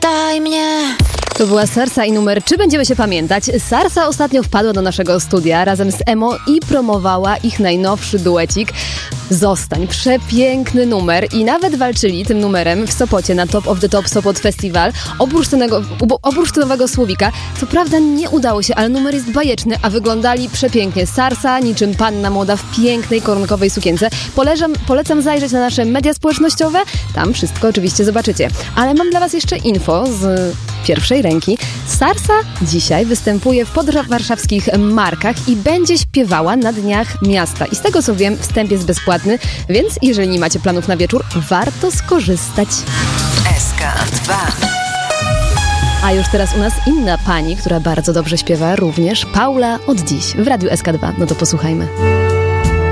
Zapytaj mnie. To była Sarsa i numer Czy będziemy się pamiętać? Sarsa ostatnio wpadła do naszego studia razem z Emo i promowała ich najnowszy duecik Zostań. Przepiękny numer i nawet walczyli tym numerem w Sopocie na Top of the Top Sopot Festival oprócz nowego słowika. Co prawda nie udało się, ale numer jest bajeczny, a wyglądali przepięknie. Sarsa niczym panna młoda w pięknej koronkowej sukience. Polecam zajrzeć na nasze media społecznościowe. Tam wszystko oczywiście zobaczycie. Ale mam dla was jeszcze info z pierwszej ręki. Sarsa dzisiaj występuje w podwarszawskich Markach i będzie śpiewała na Dniach Miasta. I z tego co wiem, wstęp jest bezpłatny, więc jeżeli nie macie planów na wieczór, warto skorzystać. SK2. A już teraz u nas inna pani, która bardzo dobrze śpiewa również, Paula od dziś w Radiu SK2. No to posłuchajmy.